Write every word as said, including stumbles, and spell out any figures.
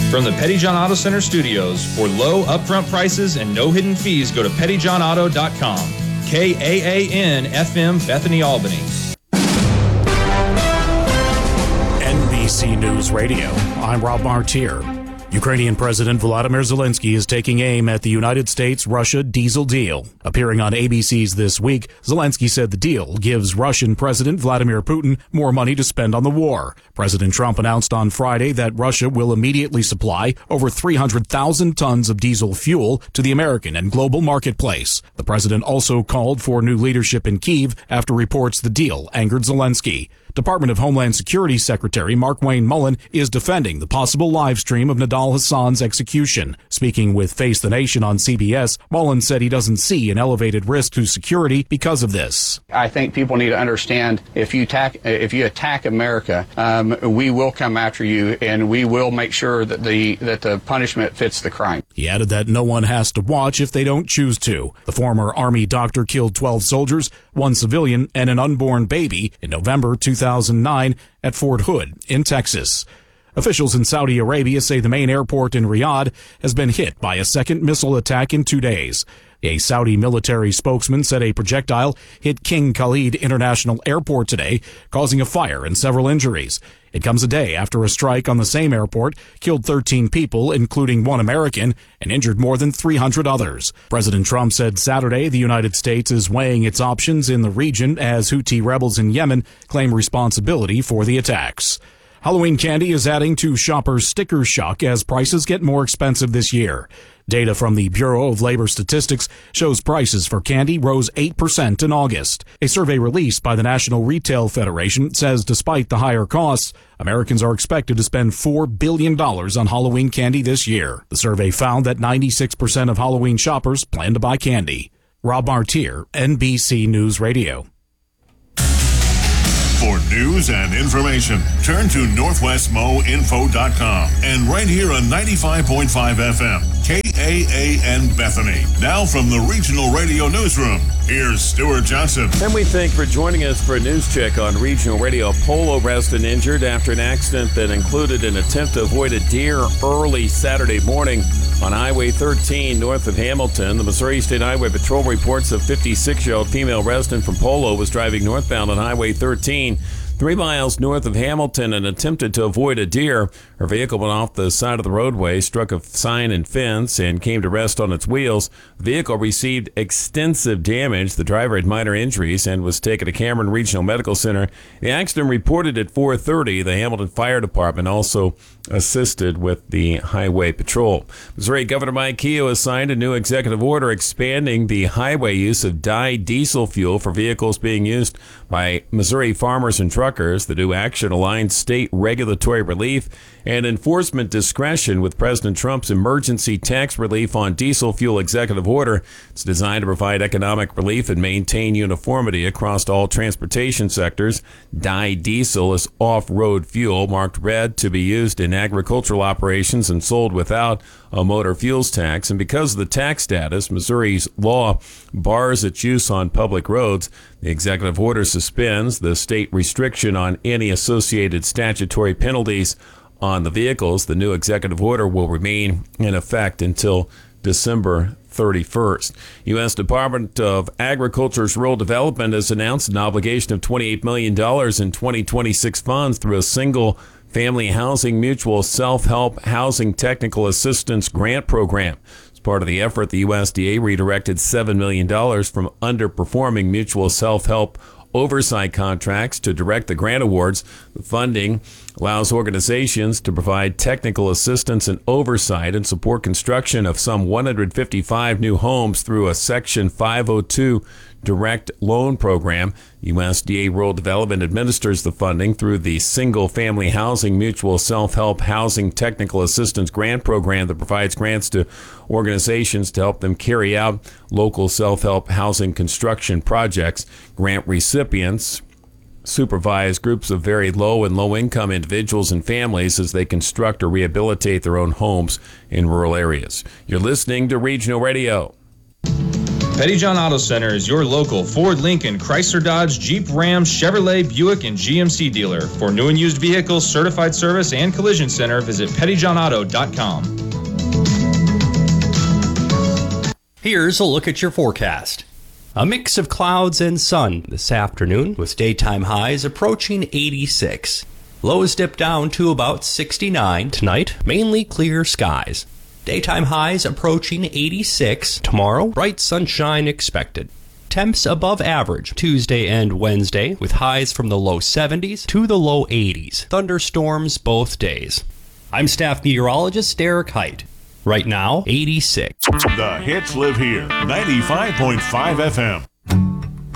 From the Petty John Auto Center studios, for low upfront prices and no hidden fees, go to petty john auto dot com. K A A N F M, Bethany, Albany. N B C News Radio, I'm Rob Martier. Ukrainian President Volodymyr Zelensky is taking aim at the United States-Russia diesel deal. Appearing on A B C's This Week, Zelensky said the deal gives Russian President Vladimir Putin more money to spend on the war. President Trump announced on Friday that Russia will immediately supply over three hundred thousand tons of diesel fuel to the American and global marketplace. The president also called for new leadership in Kyiv after reports the deal angered Zelensky. Department of Homeland Security Secretary Mark-Wayne Mullen is defending the possible live stream of Nidal Hassan's execution. Speaking with Face the Nation on C B S, Mullen said he doesn't see an elevated risk to security because of this. I think people need to understand if you attack, if you attack America, um, we will come after you, and we will make sure that the that the punishment fits the crime. He added that no one has to watch if they don't choose to. The former Army doctor killed twelve soldiers, one civilian, and an unborn baby in November two thousand nine at Fort Hood in Texas. Officials in Saudi Arabia say the main airport in Riyadh has been hit by a second missile attack in two days. A Saudi military spokesman said a projectile hit King Khalid International Airport today, causing a fire and several injuries. It comes a day after a strike on the same airport killed thirteen people, including one American, and injured more than three hundred others. President Trump said Saturday the United States is weighing its options in the region as Houthi rebels in Yemen claim responsibility for the attacks. Halloween candy is adding to shoppers' sticker shock as prices get more expensive this year. Data from the Bureau of Labor Statistics shows prices for candy rose eight percent in August. A survey released by the National Retail Federation says despite the higher costs, Americans are expected to spend four billion dollars on Halloween candy this year. The survey found that ninety-six percent of Halloween shoppers plan to buy candy. Rob Martier, N B C News Radio. For news and information, turn to northwest mo info dot com and right here on ninety-five point five F M, K A A N Bethany. Now from the Regional Radio Newsroom, here's Stuart Johnson. And we thank you for joining us for a news check on Regional Radio. A polo resident injured after an accident that included an attempt to avoid a deer early Saturday morning on Highway thirteen north of Hamilton. The Missouri State Highway Patrol reports a fifty-six-year-old female resident from Polo was driving northbound on Highway thirteen. Three miles north of Hamilton and attempted to avoid a deer. Her vehicle went off the side of the roadway, struck a sign and fence, and came to rest on its wheels. The vehicle received extensive damage. The driver had minor injuries and was taken to Cameron Regional Medical Center. The accident reported at four thirty. The Hamilton Fire Department also assisted with the Highway Patrol. Missouri Governor Mike Keogh has signed a new executive order expanding the highway use of dyed diesel fuel for vehicles being used by Missouri farmers and truckers. The new action aligns state regulatory relief and enforcement discretion with President Trump's emergency tax relief on diesel fuel executive order. It's designed to provide economic relief and maintain uniformity across all transportation sectors. Dyed diesel is off-road fuel marked red to be used in agricultural operations and sold without a motor fuels tax. And because of the tax status, Missouri's law bars its use on public roads. The executive order suspends the state restriction on any associated statutory penalties on the vehicles. The new executive order will remain in effect until December thirty-first. U S Department of Agriculture's Rural Development has announced an obligation of twenty-eight million dollars in twenty twenty-six funds through a single Family Housing Mutual Self-Help Housing Technical Assistance Grant Program. As part of the effort, the U S D A redirected seven million dollars from underperforming mutual self-help oversight contracts to direct the grant awards. The funding allows organizations to provide technical assistance and oversight and support construction of some one hundred fifty-five new homes through a Section five oh two direct loan program. U S D A Rural Development administers the funding through the Single Family Housing Mutual Self-Help Housing Technical Assistance Grant Program that provides grants to organizations to help them carry out local self-help housing construction projects. Grant recipients supervise groups of very low and low-income individuals and families as they construct or rehabilitate their own homes in rural areas. You're listening to Regional Radio. Petty John Auto Center is your local Ford, Lincoln, Chrysler, Dodge, Jeep, Ram, Chevrolet, Buick, and G M C dealer. For new and used vehicles, certified service, and collision center, visit petty john auto dot com. Here's a look at your forecast. A mix of clouds and sun this afternoon, with daytime highs approaching eighty-six. Lows dip down to about sixty-nine. Tonight, mainly clear skies. Daytime highs approaching eighty-six. Tomorrow, bright sunshine expected. Temps above average Tuesday and Wednesday, with highs from the low seventies to the low eighties. Thunderstorms both days. I'm staff meteorologist Derek Height. Right now, eighty-six. The hits live here. ninety-five point five F M.